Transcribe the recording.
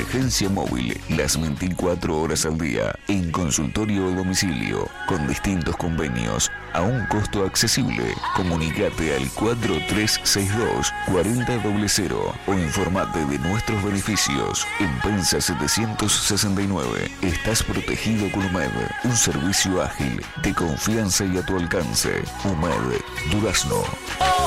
emergencia móvil las 24 horas al día en consultorio o domicilio con distintos convenios a un costo accesible. Comunicate al 4362-4000 o informate de nuestros beneficios. En Pensa 769 estás protegido con UMED, un servicio ágil, de confianza y a tu alcance. UMED, Durazno.